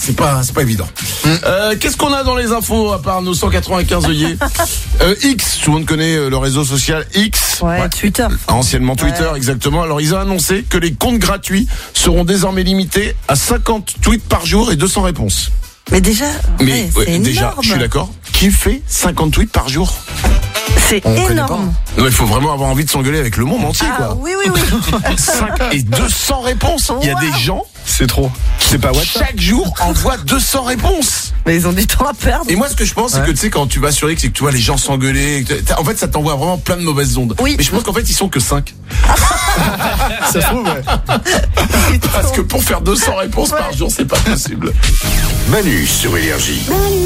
c'est pas évident. Qu'est-ce qu'on a dans les infos à part nos 195 œillets? X, tout le monde connaît le réseau social X. Ouais, Twitter. Anciennement Twitter, exactement. Alors ils ont annoncé que les comptes gratuits seront désormais limités à 50 tweets par jour et 200 réponses. Mais déjà, c'est déjà, énorme. je suis d'accord. Qui fait 50 tweets par jour? C'est énorme. Non, il faut vraiment avoir envie de s'engueuler avec le monde entier, quoi. Oui. 5 et 200 réponses. Il y a des gens, c'est trop. C'est pas WhatsApp. Chaque jour envoient 200 réponses. Mais ils ont du temps à perdre. Et moi, ce que je pense, c'est que tu sais, quand tu vas sur X et que tu vois les gens s'engueuler, en fait, ça t'envoie vraiment plein de mauvaises ondes. Oui. Mais je pense qu'en fait, ils sont que 5. Ça se trouve, ouais. Parce que pour faire 200 réponses par jour, c'est pas possible. Manu sur Énergie.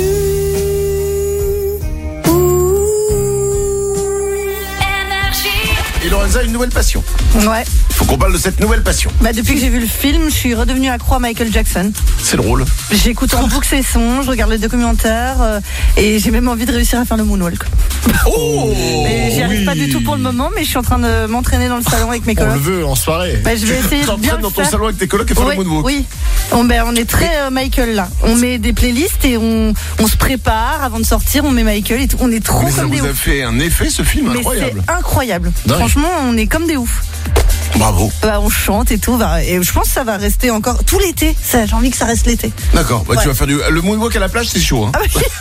Et Lorenza a une nouvelle passion. Ouais. Faut qu'on parle de cette nouvelle passion. Depuis que j'ai vu le film, je suis redevenue accro à Michael Jackson. C'est drôle. J'écoute en boucle ses sons, je regarde les documentaires et j'ai même envie de réussir à faire le moonwalk. Oh, Mais j'y arrive pas du tout pour le moment, mais je suis en train de m'entraîner dans le salon avec mes On colocs. le veut en soirée. Je vais essayer de bien T'entraînes le dans ton faire. salon avec tes colocs et faire le moonwalk. Oui. On est très Michael là. On met des playlists et on se prépare avant de sortir. On met Michael et tout. On est trop Mais ça comme des vous a ouf. fait un effet, ce film, Mais incroyable. c'est incroyable. Dingue. Franchement, on est comme des oufs. Bravo. On chante et tout. Et je pense que ça va rester encore tout l'été. J'ai envie que ça reste l'été. D'accord. Ouais. Tu vas faire le moonwalk à la plage, c'est chaud. Hein.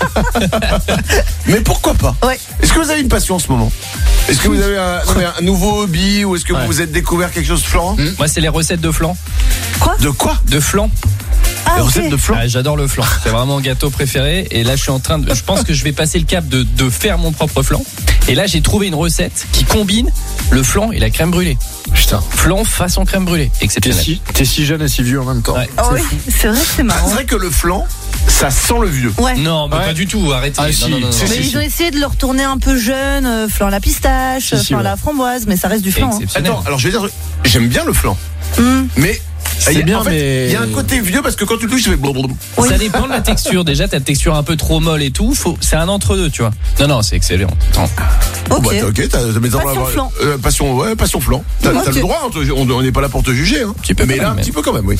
Mais pourquoi pas? Ouais. Est-ce que vous avez une passion en ce moment? Est-ce que vous avez un nouveau hobby ou est-ce que vous vous êtes découvert quelque chose de flan? Moi, c'est les recettes de flan. De quoi? De flan. Les Ok. recettes de flan? J'adore le flan. C'est vraiment mon gâteau préféré. Et là, je pense que je vais passer le cap de faire mon propre flan. Et là, j'ai trouvé une recette qui combine le flan et la crème brûlée. Putain. Flan façon crème brûlée. Exceptionnel. T'es si jeune et si vieux en même temps. Ouais. Oh oui, c'est vrai que c'est marrant. C'est vrai que le flan, ça sent le vieux. Ouais. Non, mais Ouais. pas du tout. Arrêtez. Ah, si. Non. Mais ils ont essayé de le retourner un peu jeune, flan à la pistache, Si, flan à ouais. la framboise, mais ça reste du flan. Hein. Exceptionnel. Attends, alors je vais dire, j'aime bien le flan. Mais C'est bien, en fait, mais il y a un côté vieux parce que quand tu le touches, tu fais blablabla. Oui. Ça dépend de la texture. Déjà, t'as une texture un peu trop molle et tout. C'est un entre-deux, tu vois. Non, c'est excellent. Attends. Ok. Bah, ok, Passion flan. Passion flan. T'as Ok. le droit, hein, on n'est pas là pour te juger. Hein. Petit peu Mais quand là, même. un petit peu quand même, oui.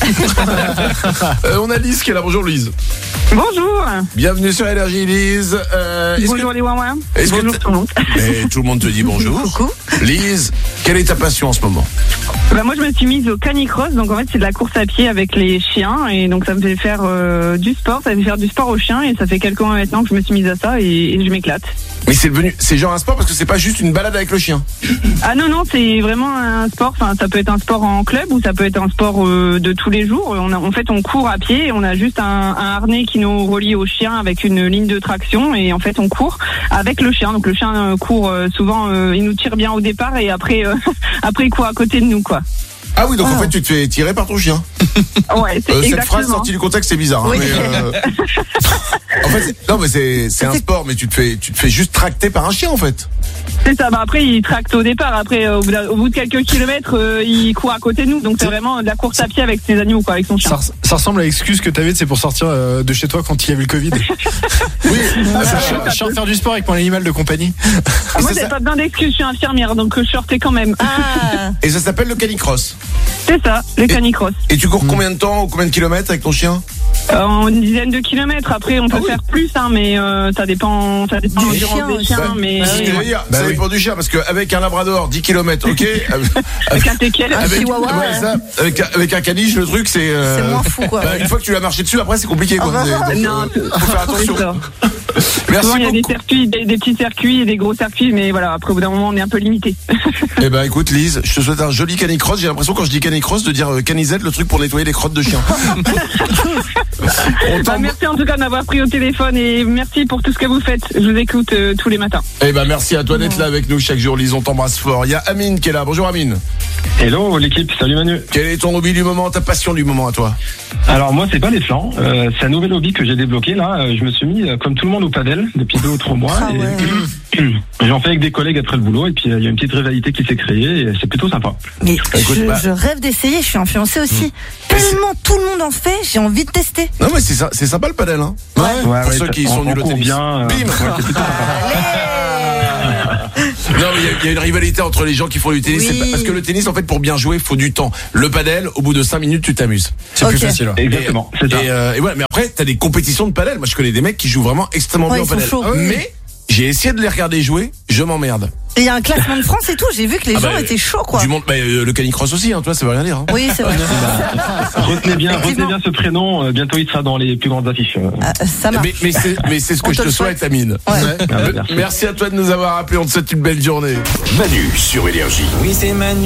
On a Lise qui est là. Bonjour Lise. Bonjour. Bienvenue sur Énergie Lise. Bonjour les Wawa. Bonjour tout le monde. Mais tout le monde te dit bonjour. Coucou. Lise, quelle est ta passion en ce moment? Moi je me suis mise au canicross, donc en fait c'est de la course à pied avec les chiens et donc ça me fait faire du sport, ça me fait faire du sport aux chiens et ça fait quelques mois maintenant que je me suis mise à ça et je m'éclate. Mais c'est genre un sport parce que c'est pas juste une balade avec le chien. Ah non, c'est vraiment un sport, enfin ça peut être un sport en club ou ça peut être un sport de tous les jours. En fait on court à pied et on a juste un harnais qui nous relie au chien avec une ligne de traction et en fait on court avec le chien. Donc le chien court souvent, il nous tire bien au départ et après il court à côté de nous quoi. Ah oui, donc en fait tu te fais tirer par ton chien. Ouais, c'est Cette exactement. phrase sortie du contexte, c'est bizarre. Hein, Oui. mais, en fait, non, mais c'est un sport, mais tu te fais juste tracter par un chien en fait. C'est ça, après il tracte au départ, après au bout de quelques kilomètres il court à côté de nous, donc c'est vraiment de la course à pied avec ses animaux quoi, avec son chien. Ça ressemble à l'excuse que t'avais, c'est pour sortir de chez toi quand il y avait le Covid. Oui. Je suis en faire du sport avec mon animal de compagnie. Moi c'est j'ai ça. pas besoin d'excuses, je suis infirmière donc je sortais quand même. Ah. Et ça s'appelle le canicross. C'est ça, le canicross. Et tu cours combien de temps ou combien de kilomètres avec ton chien? En une dizaine de kilomètres, après on peut faire plus hein, mais ça dépend Du environ chien des aussi. chiens, mais C'est ce que je veux dire. Bah ça oui. dépend du chien parce qu'avec un labrador 10 km, ok. avec un teckel. Avec, chihuahua, ouais, ouais. ça, avec un caniche, le truc c'est. C'est moins fou, quoi. Une fois que tu l'as marché dessus, après c'est compliqué quoi. Ah bah, Donc, non, faut faire attention. c'est ça. Merci Souvent il y a des beaucoup. circuits, des petits circuits et des gros circuits, mais voilà, après au bout d'un moment on est un peu limité. Eh ben écoute Lise, je te souhaite un joli canicross. J'ai l'impression quand je dis canicross de dire canisette, le truc pour nettoyer les crottes de chien. Merci en tout cas de m'avoir pris au téléphone et merci pour tout ce que vous faites. Je vous écoute tous les matins. Eh ben merci à toi d'être là avec nous chaque jour Lise, on t'embrasse fort. Il y a Amine qui est là. Bonjour Amine. Hello l'équipe, salut Manu. Quel est ton hobby du moment, ta passion du moment à toi? Alors moi c'est pas les flans, c'est un nouvel hobby que j'ai débloqué là. Je me suis mis comme tout le monde au padel depuis 2 ou 3 mois. Ah ouais. J'en fais avec des collègues après le boulot et puis il y a une petite rivalité qui s'est créée et c'est plutôt sympa. Mais Écoute, je rêve d'essayer, je suis influencée aussi. Tellement tout le monde en fait, j'ai envie de tester. Non mais c'est sympa le padel hein. Ouais, Pour ceux qui sont nuls au court tennis. bien. Bim. Ouais, c'est plutôt sympa. Non, mais il y a une rivalité entre les gens qui font du tennis. Oui. C'est pas- parce que le tennis, en fait, pour bien jouer, il faut du temps. Le padel, au bout de 5 minutes, tu t'amuses. C'est Ok. plus facile. Ouais. Exactement, c'est ça. Et ouais, mais après, t'as des compétitions de padel. Moi, je connais des mecs qui jouent vraiment extrêmement Ouais, bien au ils sont padel. chauds. Mais j'ai essayé de les regarder jouer, je m'emmerde. Et il y a un classement de France et tout. J'ai vu que les Ah gens bah, étaient chauds, quoi. Du monde, le canicross aussi, hein, toi, ça veut rien dire. Hein. Oui, c'est vrai. Retenez bien Effectivement. ce prénom. Bientôt, il sera dans les plus grandes affiches. Ah, ça marche. Mais c'est ce que On je te te le souhaite, souhaite. Amine. Ouais. Ah, merci. Merci à toi de nous avoir appelé. On te souhaite une belle journée. Manu sur Énergie. Oui, c'est Manu.